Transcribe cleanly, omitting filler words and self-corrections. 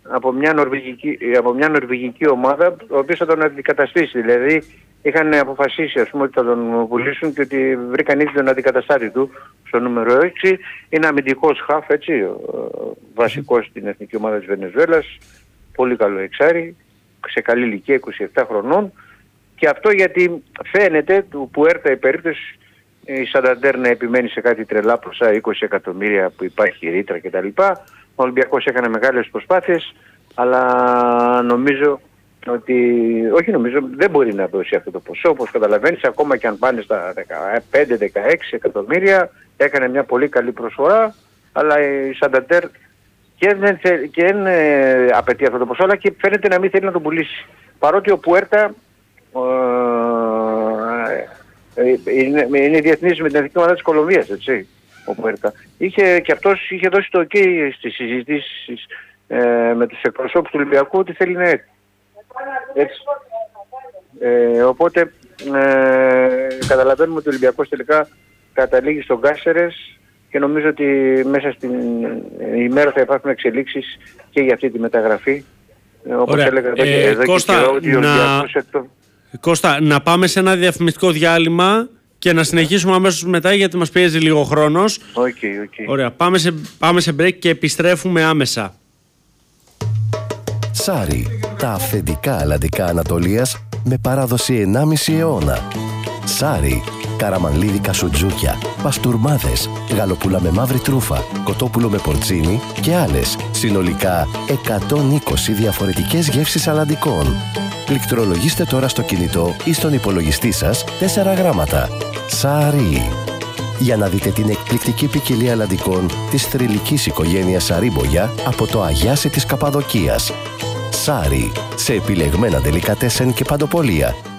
από μια νορβηγική ομάδα, ο οποίος θα τον αντικαταστήσει. Δηλαδή είχαν αποφασίσει, ας πούμε, ότι θα τον πουλήσουν και ότι βρήκαν ήδη τον αντικαταστάτη του στο νούμερο 6. Είναι αμυντικός χαφ, έτσι, βασικός στην εθνική ομάδα της Βενεζουέλας, πολύ καλό εξάρι, σε καλή ηλικία, 27 χρονών. Και αυτό γιατί φαίνεται του Πουέρτα η περίπτωση η Σανταντέρ να επιμένει σε κάτι τρελά ποσά, 20 εκατομμύρια που υπάρχει ρήτρα κτλ. Ο Ολυμπιακός έκανε μεγάλες προσπάθειες, αλλά δεν μπορεί να δώσει αυτό το ποσό. Όπως καταλαβαίνεις, ακόμα και αν πάνε στα 15-16 εκατομμύρια, έκανε μια πολύ καλή προσφορά, αλλά η Σανταντέρ και δεν απαιτεί αυτό το ποσό, αλλά και φαίνεται να μην θέλει να τον πουλήσει. Παρότι ο Πουέρτα είναι διεθνής με την εθνική ομάδα της Κολομβίας, έτσι, ο Πουέρτα. Και αυτός είχε δώσει το OK στις συζητήσεις με τους εκπροσώπους του Ολυμπιακού ότι θέλει να έρθει. Έτσι. Οπότε καταλαβαίνουμε ότι ο Ολυμπιακός τελικά καταλήγει στον Κάσερες και νομίζω ότι μέσα στην ημέρα θα υπάρχουν εξελίξεις και για αυτή τη μεταγραφή. Όπως έλεγα εδώ Κώστα, και καιρό ότι ο Ολυμπιακός Κώστα, να πάμε σε ένα διαφημιστικό διάλειμμα και να συνεχίσουμε αμέσως μετά, γιατί μας πιέζει λίγο χρόνος. Okay. Ωραία, πάμε σε break και επιστρέφουμε άμεσα. Σάρι, τα αυθεντικά αλλαντικά Ανατολίας με παράδοση 1,5 αιώνα. Σάρι, καραμανλίδικα σουτζούκια, παστούρμάδες, γαλοπούλα με μαύρη τρούφα, κοτόπουλο με πορτσίνι και άλλες. Συνολικά 120 διαφορετικές γεύσεις αλλαντικών. Πληκτρολογήστε τώρα στο κινητό ή στον υπολογιστή σας 4 γράμματα. Σάρι. Για να δείτε την εκπληκτική ποικιλία αλλαντικών της θρυλικής οικογένειας Σαρίμπογια από το Αγιάσι της Καπαδοκίας. Σάρι. Σε επιλεγμένα ντελικατέσεν και παντοπολία.